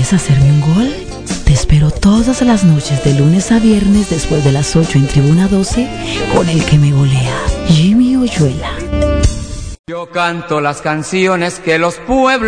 ¿Quieres hacerme un gol? Te espero todas las noches de lunes a viernes después de las 8 en Tribuna 12 con el que me golea, Jimmy Oyuela. Yo canto las canciones que los pueblos